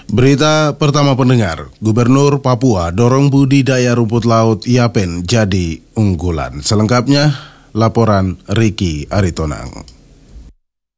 Berita pertama pendengar, Gubernur Papua dorong budidaya rumput laut Yapen jadi unggulan. Selengkapnya, laporan Ricky Aritonang.